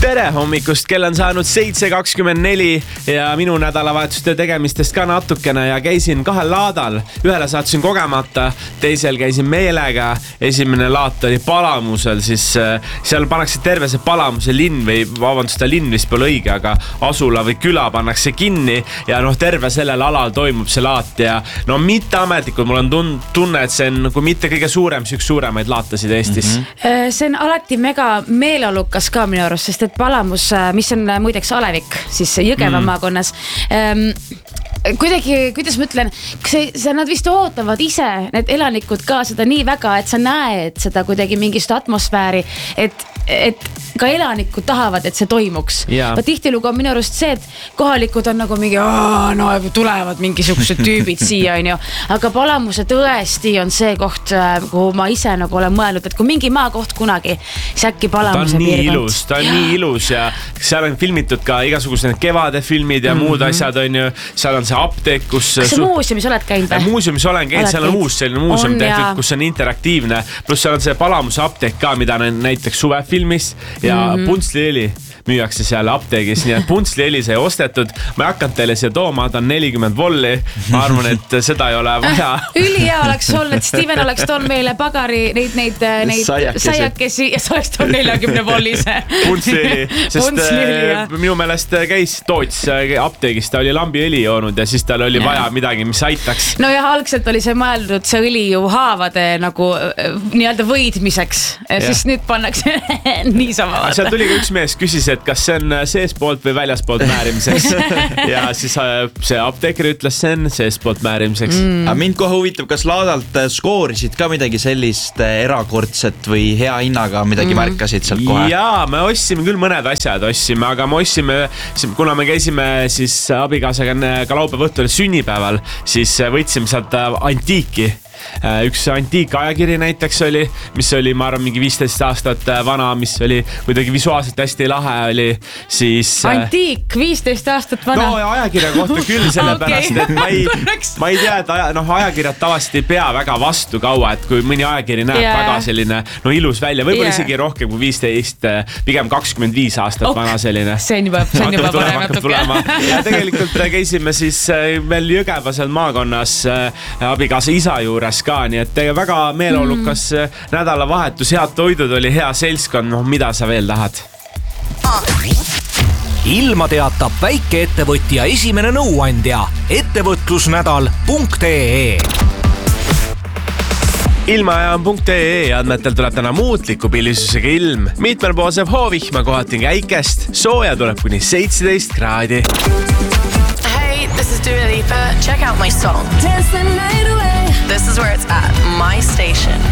Tere hommikust, kell on saanud 7:24 ja minu nädalavahetuste tegemistest ka natukene ja käisin 2 laadal. Ühele saatsin kogemata, teisel käisin meelega. Esimene laat oli Palamusel, siis seal pannakse terve see Palamuse linn või vabandust, linn vist pole õige, aga asula või küla pannakse kinni ja terve sellel alal toimub see laat ja mitteametlikult mul on tunne, et see on kui mitte kõige suurem, üks suuremaid laatasid Eestis. See on alati mega meeleolukas ka minu arust, sest et Palamus, mis on muideks Alevik, siis Jõgeva maakonnas, kuidagi, kuidas ma ütlen, nad vist ootavad ise, need elanikud ka seda nii väga, et sa näed seda kuidagi mingist atmosfääri, et ka elanikud tahavad, et see toimuks. Tihtilugu on minu arust see, et kohalikud on nagu mingi, tulevad mingisugused tüübid siia, aga Palamuse tõesti on see koht, kuhu ma ise nagu olen mõelnud, et kui mingi maakoht kunagi, siis äkki Palamuse piirkond. Ta on nii ilus ja seal on filmitud ka igasugused kevade filmid ja muud asjad on ju, seal on see apteek, kus... Kas see muuseumis oled käinud? Muuseumis olen käinud, seal on uus selline muuseum tehtud, kus on interaktiivne, pluss seal on see Palamuse apteek ka, mida näiteks suvefilmis ja puntsliõli müüakse seal apteegis, nii et puntsliõli sai ostetud. Ma ei hakanud teile siia tooma, ta on 40 volli. Ma arvan, et seda ei ole vaja. Ülihea oleks olnud, et Steven oleks toon meile pagari neid saiakesi ja sa oleks toon 40 vollise. Puntsliõli, sest minu meelest käis Toots apteegis, ta oli lambiõli joonud ja siis tal oli vaja midagi, mis aitaks. No ja algselt oli see mõeldud see õli ju haavade nagu nii-öelda võidmiseks. Siis nüüd pannakse niisama. Seal tuli ka üks mees, küsis, et kas see on seespoolt või väljaspoolt määrimiseks. Ja siis see apteekri ütles, see on seespoolt määrimiseks. Mind kohe huvitab, kas laadalt skoorisid ka midagi sellist erakordset või hea hinnaga midagi märkasid sealt kohe? Jaa, me ostsime küll mõned asjad, aga me ostsime, kuna me käisime siis abikaasaga ka laupäeva õhtul sünnipäeval, siis võtsime sealt antiiki. Üks antiikajakiri näiteks oli, mis oli, ma arvan, mingi 15 aastat vana, mis oli kuidagi visuaalselt hästi lahe oli, siis... Antiik, 15 aastat vana? No ajakirja kohta küll, sellepärast, et ma ei tea, et ajakirjad tavaliselt ei pea väga vastu kaua, et kui mõni ajakiri näeb väga selline ilus välja, võib-olla isegi rohkem kui 15, pigem 25 aastat vana selline. See on juba parem natuke. Ja tegelikult käisime siis veel Jõgevasel maakonnas abikaasa isa juures ka, nii et väga meeleolukas nädalavahetus, head toidud oli, hea seltskond, mida sa veel tahad? Ilma teatab väikeettevõtja esimene nõuandja ettevõtlusnädal.ee Ilmajaam.ee andmetel tuleb täna muutliku pilisusega ilm. Mitmel poosev hoovihma kohati käikest, sooja tuleb kuni 17 kraadi. Hey, this is Dua Lipa. Check out my song. Dance the night away. This is where it's at, my station.